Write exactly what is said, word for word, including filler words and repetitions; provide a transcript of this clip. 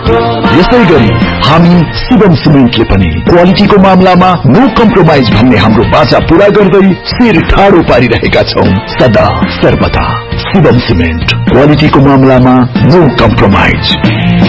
यसैगरी हामी शिवम सिमेन्टले पनि क्वालिटीको मामलामा नो कम्प्रोमाइज भन्ने हाम्रो बाचा पूरा गर्दै शिर ठाडो पारिरहेका छौं सदा सर्वदा। शिवम सिमेन्ट क्वालिटीको मामलामा नो कम्प्रोमाइज।